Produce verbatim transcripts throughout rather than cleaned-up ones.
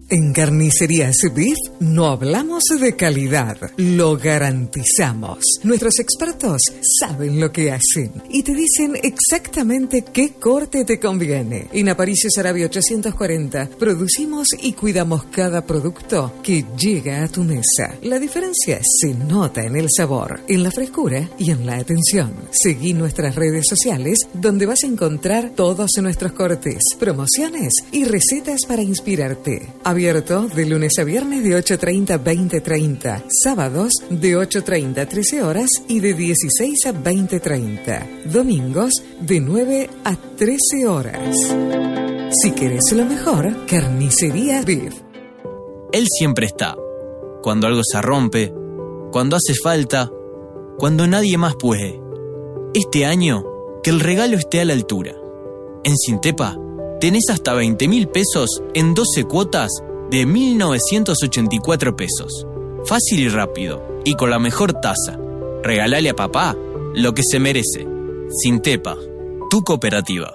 En Carnicerías Beef no hablamos de calidad, lo garantizamos. Nuestros expertos saben lo que hacen y te dicen exactamente qué corte te conviene. En Aparicio Saravia ochocientos cuarenta producimos y cuidamos cada producto que llega a tu mesa. La diferencia se nota en el sabor, en la frescura y en la atención. Seguí nuestras redes sociales donde vas a encontrar todos nuestros cortes, promociones y recetas para inspirarte. Abierto de lunes a viernes de ocho treinta a veinte treinta, sábados de ocho treinta a trece horas y de dieciséis a veinte treinta, domingos de nueve a trece horas. Si querés lo mejor, Carnicería Beef. Él siempre está. Cuando algo se rompe, cuando hace falta, cuando nadie más puede. Este año, que el regalo esté a la altura. En Sintepa, tenés hasta veinte mil pesos en doce cuotas de mil novecientos ochenta y cuatro pesos. Fácil y rápido, y con la mejor tasa. Regalale a papá lo que se merece. Sintepa, tu cooperativa.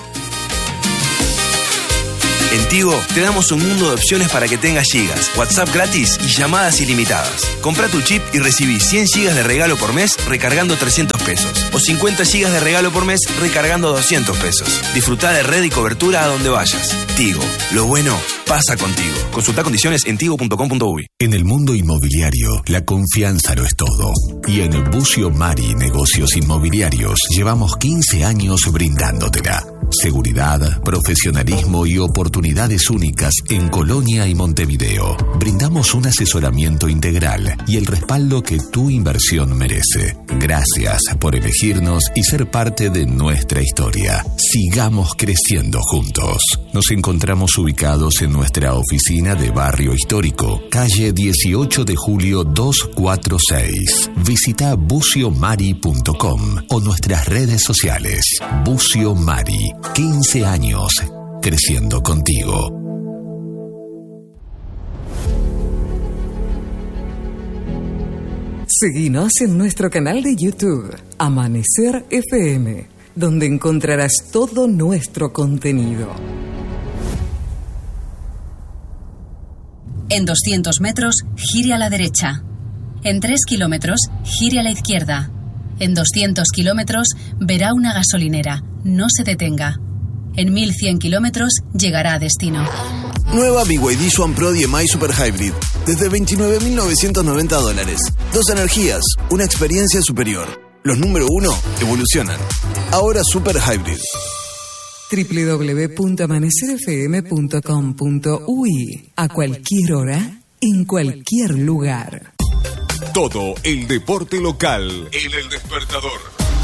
En Tigo te damos un mundo de opciones para que tengas gigas, WhatsApp gratis y llamadas ilimitadas. Comprá tu chip y recibí cien gigas de regalo por mes recargando trescientos pesos. O cincuenta gigas de regalo por mes recargando doscientos pesos. Disfrutá de red y cobertura a donde vayas. Tigo, lo bueno pasa contigo. Consultá condiciones en tigo punto com punto uy. En el mundo inmobiliario, la confianza lo es todo. Y en Bucio Mari Negocios Inmobiliarios llevamos quince años brindándotela. Seguridad, profesionalismo y oportunidades únicas en Colonia y Montevideo. Brindamos un asesoramiento integral y el respaldo que tu inversión merece. Gracias por elegirnos y ser parte de nuestra historia. Sigamos creciendo juntos. Nos encontramos ubicados en nuestra oficina de Barrio Histórico, calle dieciocho de julio doscientos cuarenta y seis. Visita bucio mari punto com o nuestras redes sociales. Bucio Mari. quince años creciendo contigo. Seguinos en nuestro canal de YouTube, Amanecer F M, donde encontrarás todo nuestro contenido. En doscientos metros, gire a la derecha. En tres kilómetros, gire a la izquierda. En doscientos kilómetros, verá una gasolinera. No se detenga. En mil cien kilómetros, llegará a destino. Nueva B Y D Swan Pro D M I Super Hybrid. Desde veintinueve mil novecientos noventa dólares. Dos energías, una experiencia superior. Los número uno evolucionan. Ahora Super Hybrid. doble u doble u doble u punto amanecer f m punto com punto uy. A cualquier hora, en cualquier lugar. Todo el deporte local en El Despertador.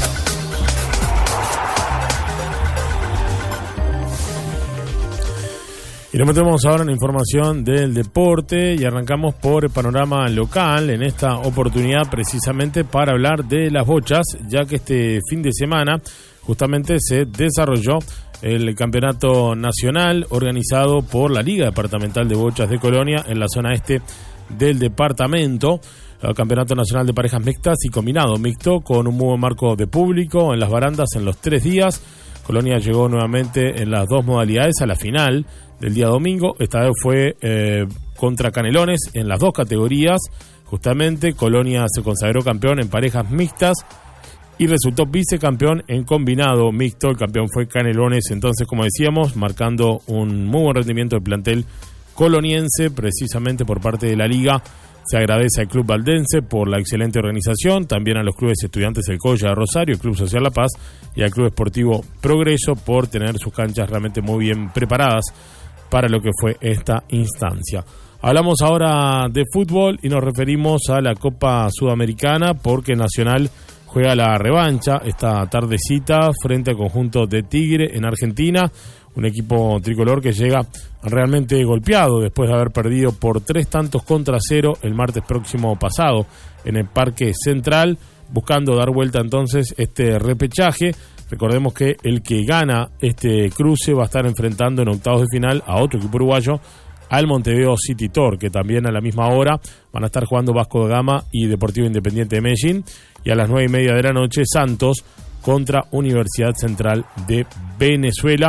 Y nos metemos ahora en información del deporte y arrancamos por el panorama local, en esta oportunidad precisamente para hablar de las bochas, ya que este fin de semana justamente se desarrolló el campeonato nacional organizado por la Liga Departamental de Bochas de Colonia en la zona este del departamento. El Campeonato Nacional de Parejas Mixtas y Combinado Mixto, con un muy buen marco de público en las barandas en los tres días. Colonia llegó nuevamente en las dos modalidades a la final del día domingo. Esta vez fue eh, contra Canelones en las dos categorías. Justamente Colonia se consagró campeón en parejas mixtas y resultó vicecampeón en combinado mixto. El campeón fue Canelones, entonces, como decíamos, marcando un muy buen rendimiento del plantel coloniense, precisamente por parte de la liga. Se agradece al Club Valdense por la excelente organización, también a los clubes estudiantes del Colla de Rosario, el Club Social La Paz y al Club Esportivo Progreso por tener sus canchas realmente muy bien preparadas para lo que fue esta instancia. Hablamos ahora de fútbol y nos referimos a la Copa Sudamericana porque Nacional juega la revancha esta tardecita frente al conjunto de Tigre en Argentina. Un equipo tricolor que llega realmente golpeado después de haber perdido por tres tantos contra cero el martes próximo pasado en el Parque Central, buscando dar vuelta entonces este repechaje. Recordemos que el que gana este cruce va a estar enfrentando en octavos de final a otro equipo uruguayo, al Montevideo City Torque, que también a la misma hora van a estar jugando Vasco da Gama y Deportivo Independiente de Medellín, y a las nueve y media de la noche Santos contra Universidad Central de Venezuela.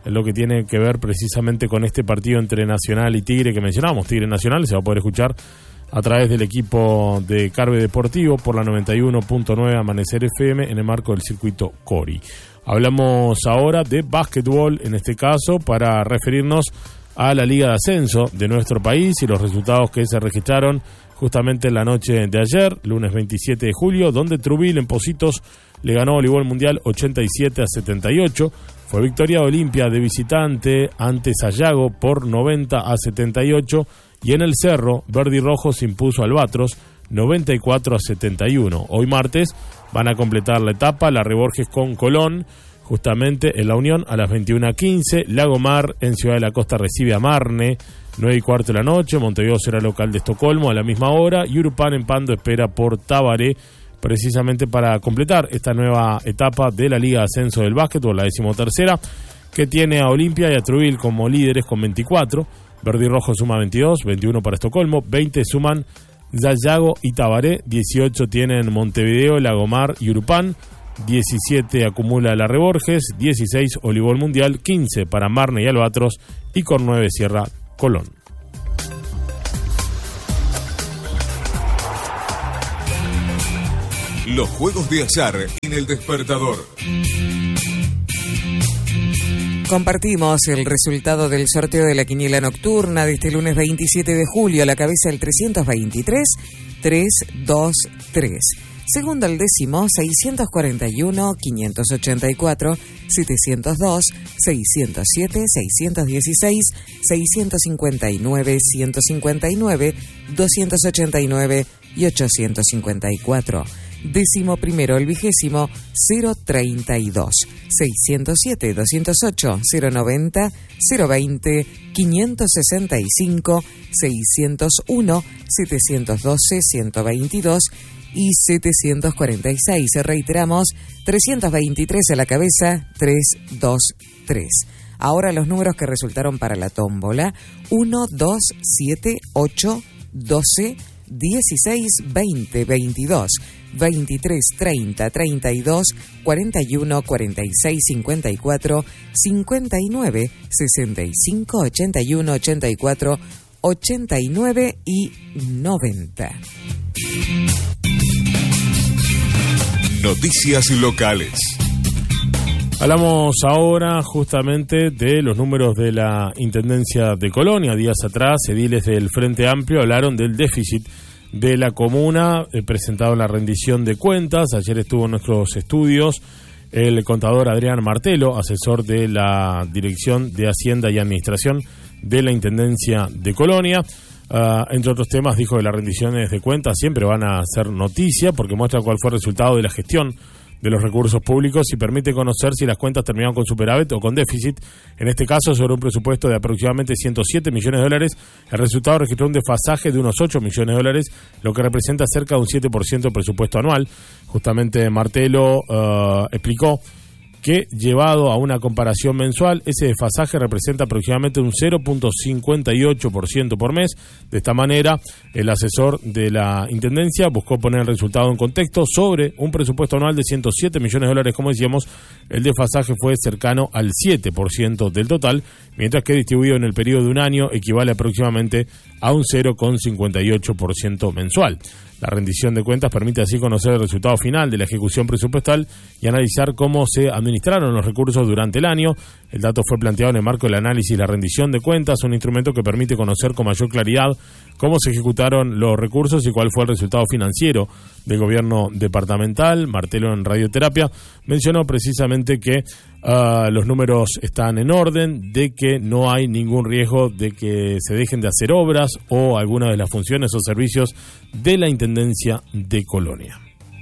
lo que tiene que ver precisamente con este partido entre Nacional y Tigre que mencionamos. Tigre Nacional se va a poder escuchar a través del equipo de Carve Deportivo por la noventa y uno punto nueve Amanecer F M en el marco del circuito Cori. Hablamos ahora de básquetbol, en este caso, para referirnos a la Liga de Ascenso de nuestro país y los resultados que se registraron justamente en la noche de ayer, lunes veintisiete de julio, donde Trubil en Pocitos le ganó a Voleibol Mundial ochenta y siete a setenta y ocho. Fue victoria de Olimpia de visitante ante Sayago por noventa a setenta y ocho. Y en el Cerro, Verde y Rojo se impuso al Albatros noventa y cuatro a setenta y uno. Hoy martes van a completar la etapa la Reborges con Colón, justamente en La Unión a las veintiuna quince. Lagomar en Ciudad de la Costa recibe a Marne, nueve y cuarto de la noche. Montevideo será local de Estocolmo a la misma hora. Y Urupán en Pando espera por Tabaré, precisamente para completar esta nueva etapa de la Liga de Ascenso del Básquetbol, la decimotercera, que tiene a Olimpia y a Trubil como líderes con veinticuatro. Verde y Rojo suma veintidós, veintiuno para Estocolmo, veinte suman Sayago y Tabaré, dieciocho tienen Montevideo, Lagomar y Urupán, diecisiete acumula la Reborges, dieciséis Voleibol Mundial, quince para Marne y Albatros y con nueve cierra Colón. Los juegos de azar en el despertador. Compartimos el resultado del sorteo de la quiniela nocturna de este lunes veintisiete de julio. A la cabeza el trescientos veintitrés, trescientos veintitrés. Segundo al décimo, seiscientos cuarenta y uno, quinientos ochenta y cuatro, setecientos dos, seiscientos siete, seiscientos dieciséis, seiscientos cincuenta y nueve, ciento cincuenta y nueve, doscientos ochenta y nueve y ochocientos cincuenta y cuatro. Décimo primero, el vigésimo, cero treinta y dos, seiscientos siete, doscientos ocho, cero noventa, cero veinte, quinientos sesenta y cinco, seiscientos uno, setecientos doce, ciento veintidós y setecientos cuarenta y seis. Reiteramos, trescientos veintitrés a la cabeza, trescientos veintitrés. Ahora los números que resultaron para la tómbola: uno, dos, siete, ocho, doce, dieciséis, veinte, veintidós, veintitrés, treinta, treinta y dos, cuarenta y uno, cuarenta y seis, cincuenta y cuatro, cincuenta y nueve, sesenta y cinco, ochenta y uno, ochenta y cuatro, ochenta y nueve y noventa. Noticias locales. Hablamos ahora justamente de los números de la Intendencia de Colonia. Días atrás, ediles del Frente Amplio hablaron del déficit de la comuna eh, presentado en la rendición de cuentas. Ayer estuvo en nuestros estudios el contador Adrián Martelo, asesor de la Dirección de Hacienda y Administración de la Intendencia de Colonia. Uh, entre otros temas, dijo que las rendiciones de cuentas siempre van a ser noticia porque muestran cuál fue el resultado de la gestión de los recursos públicos y permite conocer si las cuentas terminaron con superávit o con déficit. En este caso, sobre un presupuesto de aproximadamente ciento siete millones de dólares, el resultado registró un desfasaje de unos ocho millones de dólares, lo que representa cerca de un siete por ciento del presupuesto anual. Justamente Martelo uh, explicó que, llevado a una comparación mensual, ese desfasaje representa aproximadamente un cero punto cincuenta y ocho por ciento por mes. De esta manera, el asesor de la Intendencia buscó poner el resultado en contexto. Sobre un presupuesto anual de ciento siete millones de dólares, como decíamos, el desfasaje fue cercano al siete por ciento del total, mientras que distribuido en el periodo de un año equivale aproximadamente a un cero punto cincuenta y ocho por ciento mensual. La rendición de cuentas permite así conocer el resultado final de la ejecución presupuestal y analizar cómo se administraron los recursos durante el año. El dato fue planteado en el marco del análisis y la rendición de cuentas, un instrumento que permite conocer con mayor claridad cómo se ejecutaron los recursos y cuál fue el resultado financiero del gobierno departamental. Martelo, en Radioterapia, mencionó precisamente que uh, los números están en orden, de que no hay ningún riesgo de que se dejen de hacer obras o alguna de las funciones o servicios de la Intendencia de Colonia.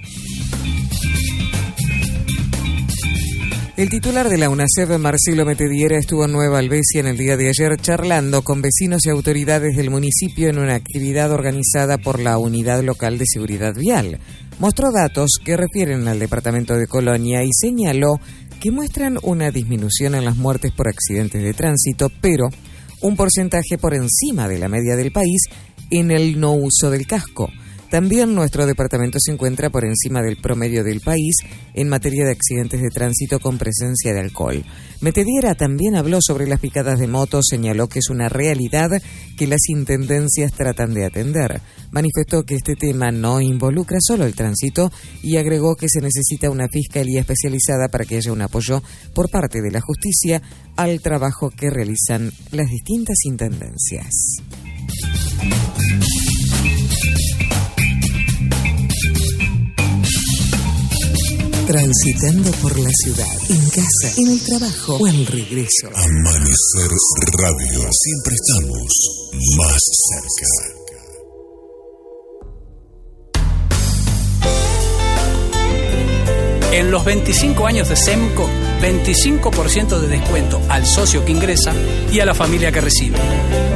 El titular de la UNACEF, Marcelo Metediera, estuvo en Nueva Albesia en el día de ayer charlando con vecinos y autoridades del municipio en una actividad organizada por la Unidad Local de Seguridad Vial. Mostró datos que refieren al departamento de Colonia y señaló que muestran una disminución en las muertes por accidentes de tránsito, pero un porcentaje por encima de la media del país en el no uso del casco. También nuestro departamento se encuentra por encima del promedio del país en materia de accidentes de tránsito con presencia de alcohol. Metediera también habló sobre las picadas de motos, señaló que es una realidad que las intendencias tratan de atender. Manifestó que este tema no involucra solo el tránsito y agregó que se necesita una fiscalía especializada para que haya un apoyo por parte de la justicia al trabajo que realizan las distintas intendencias. Transitando por la ciudad, en casa, en el trabajo o al regreso. Amanecer Radio. Siempre estamos más cerca. En los veinticinco años de SEMCO, veinticinco por ciento de descuento al socio que ingresa y a la familia que recibe.